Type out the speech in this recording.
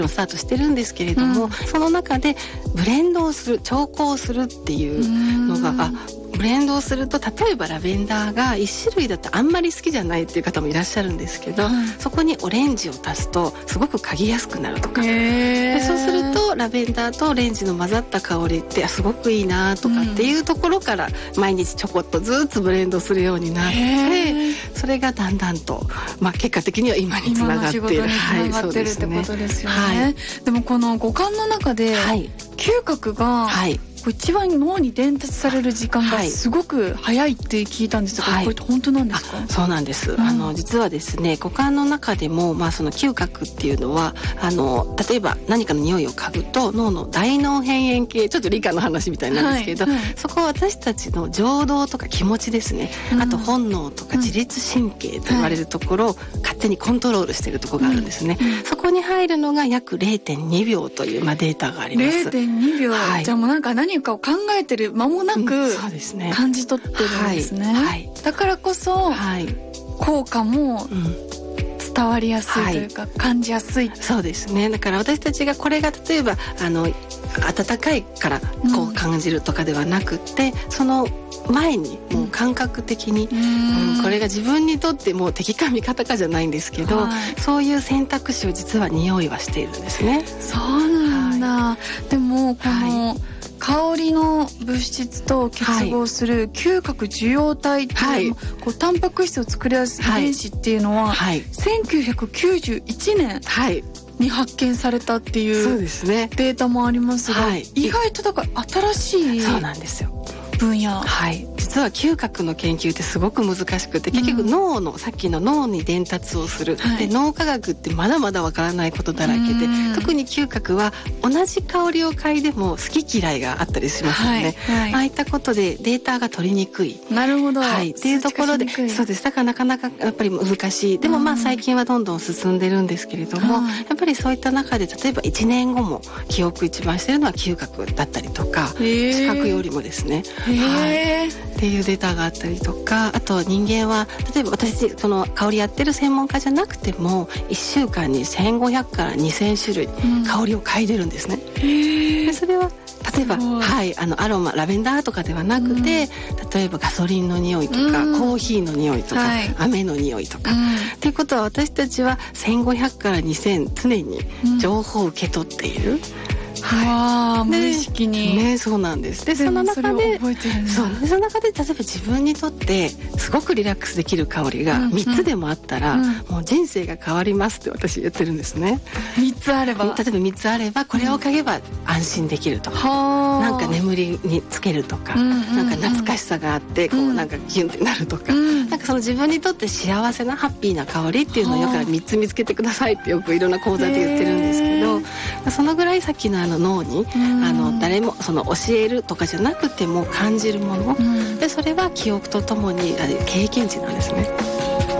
スタートしてるんですけれども、その中でブレンドをする、調香をするっていうのが、ブレンドをすると、例えばラベンダーが1種類だとあんまり好きじゃないっていう方もいらっしゃるんですけど、そこにオレンジを足すとすごく嗅ぎやすくなるとか、でそうするとラベンダーとオレンジの混ざった香りってすごくいいなとかっていうところから毎日ちょこっとずつブレンドするようになって、それがだんだんと、結果的には今につながっている、 今の仕事につながってるってことですよね。でもこの五感の中で、嗅覚が、一番脳に伝達される時間がすごく早いって聞いたんですが、これって本当なんですか？ そうなんです、実はですね、五感の中でも、その嗅覚っていうのは例えば何かの匂いを嗅ぐと脳の大脳辺縁系、ちょっと理科の話みたいなんですけど、そこは私たちの情動とか気持ちですね、あと本能とか自律神経と言われるところを勝手にコントロールしているところがあるんですね、そこに入るのが約 0.2 秒という、データがあります。 0.2 秒、じゃあもう何かを考えてる間もなく感じ取ってるんですね、だからこそ、効果も伝わりやすいというか、感じやすい。 そうですね。だから私たちがこれが例えば温かいからこう感じるとかではなくて、その前にもう感覚的に、これが自分にとってもう敵か味方かじゃないんですけど、そういう選択肢を実は匂いはしているんですね。 そうなんだ、でもこの、香りの物質と結合する嗅覚受容体っていう、タンパク質を作り出す遺伝子っていうのは、1991年に発見されたっていうデータもありますが、意外とだから新しいそうなんですよ分野。 実は嗅覚の研究ってすごく難しくて、結局脳の、さっきの脳に伝達をする、で脳科学ってまだまだわからないことだらけで、特に嗅覚は同じ香りを嗅いでも好き嫌いがあったりしますよね、ああいったことでデータが取りにくい。 なるほど、 っていうところで、そうです。だからなかなかやっぱり難しい。でも最近はどんどん進んでるんですけれども、やっぱりそういった中で例えば1年後も記憶一番してるのは嗅覚だったりとか、視覚よりもですね、っていうデータがあったりとか、あと人間は例えば私その香りやってる専門家じゃなくても1週間に1500から2000種類香りを嗅いでるんですね、でそれは例えば、アロマラベンダーとかではなくて、例えばガソリンの匂いとか、コーヒーの匂いとか、雨の匂いとか、っていうことは私たちは1500から2000常に情報を受け取っている、 無意識に、 そうなんです。でその中で例えば自分にとってすごくリラックスできる香りが3つでもあったら、もう人生が変わりますって私言ってるんですね。 3つあれば、 例えば3つあればこれを嗅げば安心できるとか、なんか眠りにつけるとか、なんか懐かしさがあってこうなんかギュンってなるとか、なんかその自分にとって幸せなハッピーな香りっていうのをよく3つ見つけてくださいってよくいろんな講座で言ってるんですけど、そのぐらいさっきの脳に誰もその教えるとかじゃなくても感じるもの、でそれは記憶とともに経験値なんですね。